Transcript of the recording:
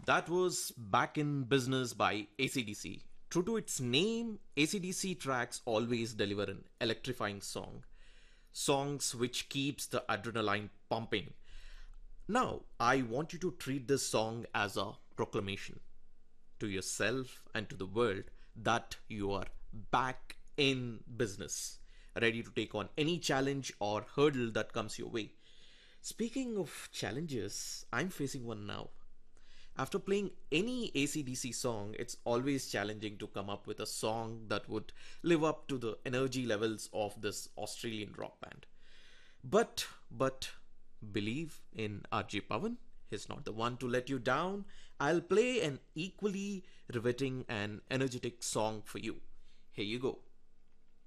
That was Back in Business by AC/DC. True to its name, AC/DC tracks always deliver an electrifying song. Songs which keeps the adrenaline pumping. Now, I want you to treat this song as a proclamation to yourself and to the world that you are back in business, ready to take on any challenge or hurdle that comes your way. Speaking of challenges, I'm facing one now. After playing any AC/DC song, it's always challenging to come up with a song that would live up to the energy levels of this Australian rock band. But believe in RJ Pavan. He's not the one to let you down. I'll play an equally riveting and energetic song for you. Here you go.